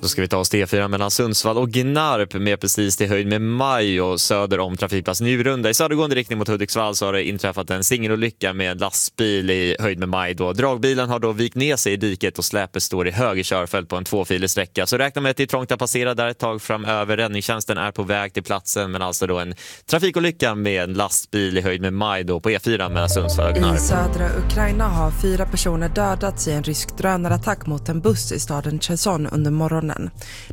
Då ska vi ta oss till E4 mellan Sundsvall och Gnarp med precis till höjd med Maj och söder om trafikplats Njurunda. I södergående riktning mot Hudiksvall så har det inträffat en singelolycka med en lastbil i höjd med Maj. Dragbilen har då vikt ner sig i diket och släpet står i höger körfält på en 2-filig sträcka. Så räkna med att det är trångt att passera där ett tag framöver. Räddningstjänsten är på väg till platsen, men alltså då en trafikolycka med en lastbil i höjd med Maj på E4 mellan Sundsvall och Gnarp. I södra Ukraina har 4 personer dödats i en rysk drönarattack mot en buss i staden Cherson under morgonen.